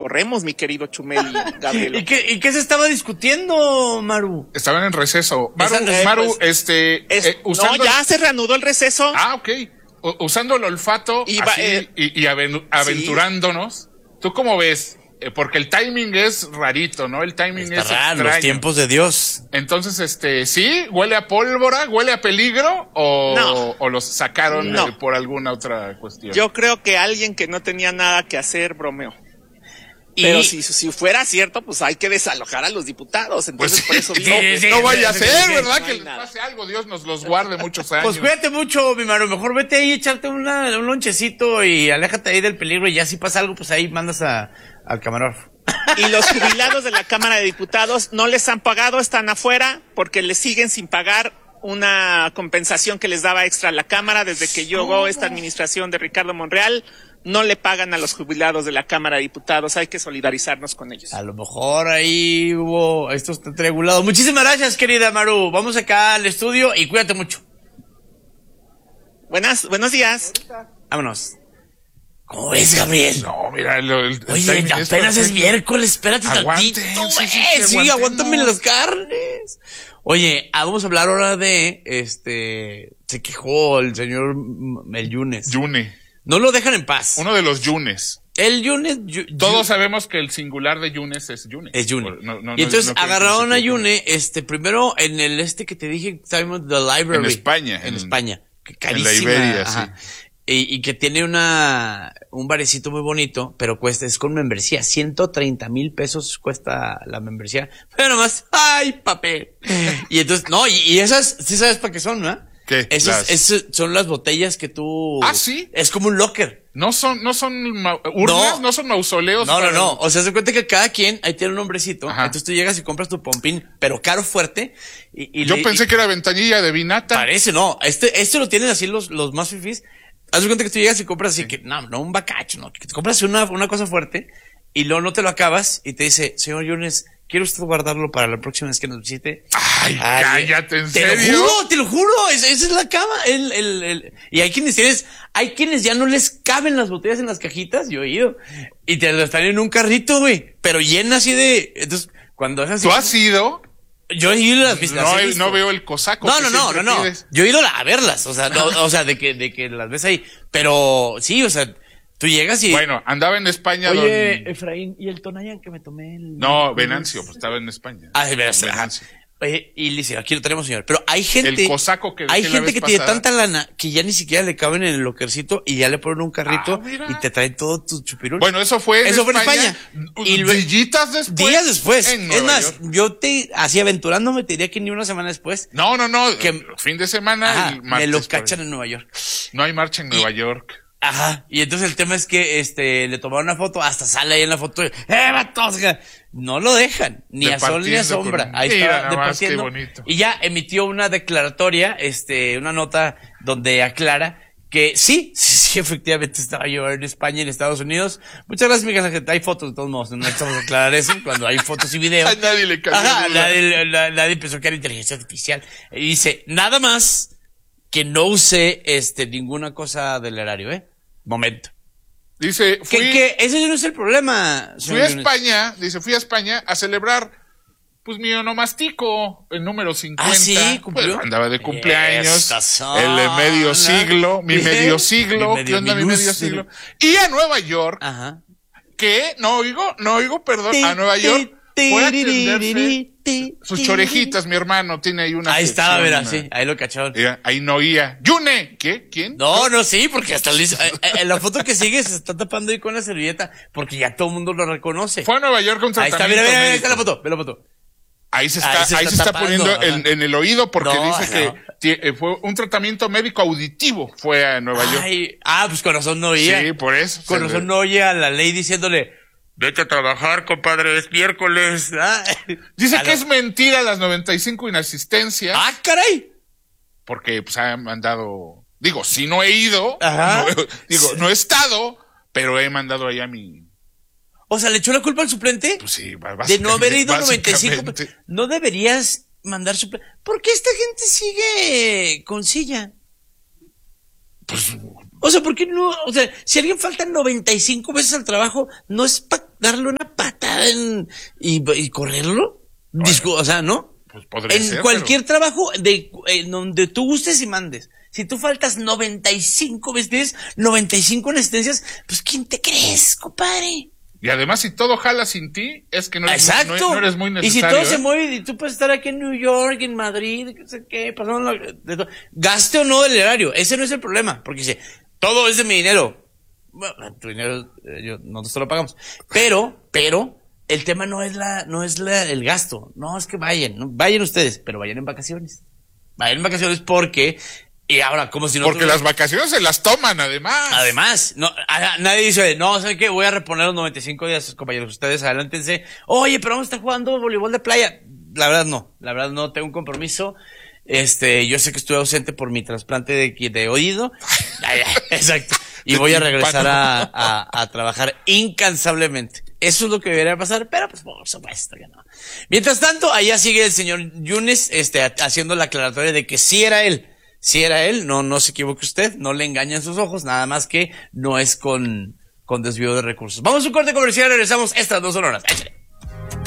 ahorremos, mi querido Chumel y Gabriel. ¿Y qué se estaba discutiendo, Maru? Estaban en receso. No, ya se reanudó el receso. Ah, ok. Usando el olfato y aventurándonos. Sí. ¿Tú cómo ves? Porque el timing es rarito, ¿no? El timing es extraño. Los tiempos de Dios. Entonces, ¿sí? ¿Huele a pólvora? ¿Huele a peligro? ¿O los sacaron por alguna otra cuestión? Yo creo que alguien que no tenía nada que hacer bromeó. Pero si fuera cierto, pues hay que desalojar a los diputados. Entonces, pues por eso no vaya a ser, ¿verdad? Que les pase algo. Dios nos los guarde muchos años. Pues cuídate mucho, mi Maru. Mejor vete ahí, echarte un lonchecito y aléjate ahí del peligro. Y ya si pasa algo, pues ahí mandas al camarógrafo. Y los jubilados de la Cámara de Diputados no les han pagado, están afuera porque les siguen sin pagar una compensación que les daba extra a la Cámara desde que llegó esta administración de Ricardo Monreal. No le pagan a los jubilados de la Cámara de Diputados, hay que solidarizarnos con ellos. A lo mejor ahí esto está triangulado. Muchísimas gracias, querida Maru. Vamos acá al estudio y cuídate mucho. Buenos días. Vámonos. ¿Cómo ves, Gabriel? No, mira, oye, apenas es miércoles, espérate tantito. Sí, aguántame las carnes. Oye, vamos a hablar ahora de, se quejó el señor el Yunes. Yune. No lo dejan en paz. Uno de los Yunes. El Yunes. Todos sabemos que el singular de Yunes es Yune. Es Yune. Y entonces agarraron a Yune, primero en el que te dije, sabemos, The Library. En España. En España. Que carísima. En la Iberia, ajá. Sí. Y que tiene un barecito muy bonito, pero es con membresía. 130,000 pesos cuesta la membresía. Pero nomás, ¡ay, papel! Y entonces, y esas, sí sabes para qué son, ¿no? ¿Qué? Esas son las botellas que tú... Ah, ¿sí? Es como un locker. No son urnas, no son mausoleos. No. O sea, se cuenta que cada quien ahí tiene un nombrecito. Ajá. Entonces tú llegas y compras tu pompín, pero caro, fuerte. Yo pensé que era ventanilla de vinata. Parece, no. Este lo tienen así los más fifís. Haz de cuenta que tú llegas y compras así que, no un bacacho, no. Que te compras una cosa fuerte y luego no te lo acabas y te dice, señor Yunes, ¿quiere usted guardarlo para la próxima vez que nos visite? Ay, cállate, ¿en serio? Te lo juro, esa es la cama. Y hay quienes ya no les caben las botellas en las cajitas, yo he ido. Y te las están en un carrito, güey. Pero llena así de, entonces, cuando es así. ¿Tú has ido? Yo he ido a las vistas. No veo el cosaco. No. Yo he ido a verlas, o sea, de que las ves ahí. Pero sí, o sea, tú llegas y... Bueno, andaba en España. Oye, Efraín, ¿y el Tonayan que me tomé? No, Venancio, pues estaba en España. Ah, es Venancio. Oye, y dice, aquí lo tenemos, señor. Pero hay gente... El cosaco que tiene tanta lana que ya ni siquiera le caben en el lockercito y ya le ponen un carrito y te traen todo tu chupirul. Bueno, eso fue en España. Y días después. Es más, yo así aventurándome, te diría que ni una semana después. No. Que fin de semana y martes. Me lo cachan en Nueva York. No hay marcha en Nueva York. Ajá. Y entonces el tema es que le tomaron una foto, hasta sale ahí en la foto, vatos! No lo dejan, ni a sol ni a sombra. Ahí está departiendo. Qué bonito. Y ya emitió una declaratoria, una nota donde aclara que sí, efectivamente estaba yo en España y en Estados Unidos. Muchas gracias, Miguel Ángel. Hay fotos de todos modos, no necesitamos aclarar eso cuando hay fotos y videos. A nadie le cambió. Nadie pensó que era inteligencia artificial. Y dice, nada más que no use ninguna cosa del erario, Momento. Dice, que ese no es el problema. Fui a España a celebrar pues mi onomástico, el número 50. Ah, sí, cumplió. Pues, andaba de cumpleaños. El de medio siglo, mi medio siglo. ¿Qué onda mi medio siglo? Y a Nueva York. Ajá. Que no oigo, perdón, a Nueva York. Fue a atenderse sus chorejitas, mi hermano, tiene ahí una. Ahí estaba, verá, sí, ahí lo cacharon. Ahí no oía. ¡Yune! ¿Qué? ¿Quién? No, sí, porque hasta en la foto que sigue se está tapando ahí con la servilleta, porque ya todo el mundo lo reconoce. Fue a Nueva York con tratamiento. Ahí está, mira, ahí está la foto, ve la foto. Ahí se está poniendo en el oído porque dice que fue un tratamiento médico auditivo, fue a Nueva York. Pues con razón no oía. Sí, por eso. Con razón no oía a la ley diciéndole, vete a trabajar, compadre, es miércoles. Dice que es mentira las 95 inasistencias. ¡Ah, caray! Porque pues han mandado, si no he ido, no he estado, pero he mandado ahí a mi... O sea, ¿le echó la culpa al suplente? Pues sí, de no haber ido 95. No deberías mandar suplente. ¿Por qué esta gente sigue con silla? Pues O sea, ¿por qué no? O sea, si alguien falta 95 veces al trabajo, ¿no es para darle una patada y correrlo? O sea, ¿no? Pues podría en ser, cualquier trabajo donde tú gustes y mandes. Si tú faltas 95 veces, tienes 95 asistencias, pues ¿quién te crees, compadre? Y además, si todo jala sin ti, es que no eres, no eres muy necesario. Y si todo se mueve, y tú puedes estar aquí en New York, en Madrid, no sé qué, pasando gaste o no del erario, ese no es el problema, porque dice, todo es de mi dinero. Bueno, tu dinero, nosotros te lo pagamos. Pero, el tema no es el gasto. No, es que vayan ustedes, pero vayan en vacaciones. Vayan en vacaciones porque, y ahora, como si no. Porque las vacaciones se las toman, además. Además, nadie dice, no, ¿saben qué? Voy a reponer los 95 días, compañeros. Ustedes adelántense. Oye, pero vamos a estar jugando voleibol de playa. La verdad no, tengo un compromiso. Yo sé que estuve ausente por mi trasplante de oído. Exacto. Y voy a regresar a trabajar incansablemente. Eso es lo que debería pasar, pero pues por supuesto que no. Mientras tanto, allá sigue el señor Yunes, haciendo la aclaratoria de que sí era él. Sí era él, no se equivoque usted, no le engañan sus ojos, nada más que no es con desvío de recursos. Vamos a un corte comercial, regresamos estas 2 horas. Échale.